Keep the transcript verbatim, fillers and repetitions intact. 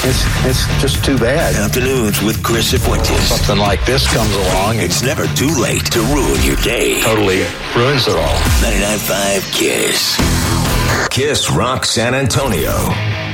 It's it's just too bad. Afternoons with Chris Cifuentes. Something like this comes along. It's never too late to ruin your day. Totally ruins it all. ninety-nine point five KISS. KISS Rock San Antonio.